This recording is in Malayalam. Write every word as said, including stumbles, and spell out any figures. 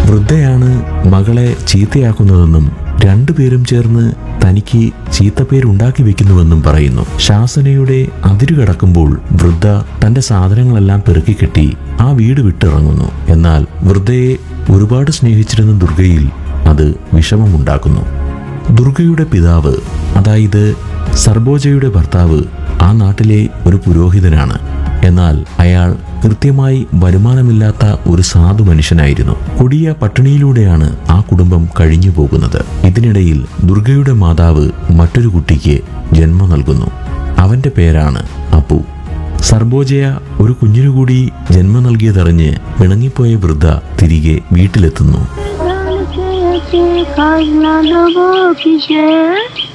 വൃദ്ധയാണ് മകളെ ചീത്തയാക്കുന്നതെന്നും രണ്ടുപേരും ചേർന്ന് തനിക്ക് ചീത്തപ്പേരുണ്ടാക്കി വെക്കുന്നുവെന്നും പറയുന്നു. ശാസനയുടെ അതിരുകടക്കുമ്പോൾ വൃദ്ധ തന്റെ സാധനങ്ങളെല്ലാം പെറുക്കിക്കെട്ടി ആ വീട് വിട്ടിറങ്ങുന്നു. എന്നാൽ വൃദ്ധയെ ഒരുപാട് സ്നേഹിച്ചിരുന്ന ദുർഗയിൽ അത് വിഷമമുണ്ടാക്കുന്നു. ദുർഗയുടെ പിതാവ്, അതായത് സർബോജയുടെ ഭർത്താവ്, ആ നാട്ടിലെ ഒരു പുരോഹിതനാണ്. എന്നാൽ അയാൾ കൃത്യമായി വരുമാനമില്ലാത്ത ഒരു സാധു മനുഷ്യനായിരുന്നു. കൊടിയ പട്ടിണിയിലൂടെയാണ് ആ കുടുംബം കഴിഞ്ഞു പോകുന്നത്. ഇതിനിടയിൽ ദുർഗയുടെ മാതാവ് മറ്റൊരു കുട്ടിക്ക് ജന്മം നൽകുന്നു. അവന്റെ പേരാണ് അപ്പു. സർബോജയ ഒരു കുഞ്ഞിനുകൂടി ജന്മം നൽകിയതറിഞ്ഞ് പിണങ്ങിപ്പോയ വൃദ്ധ തിരികെ വീട്ടിലെത്തുന്നു.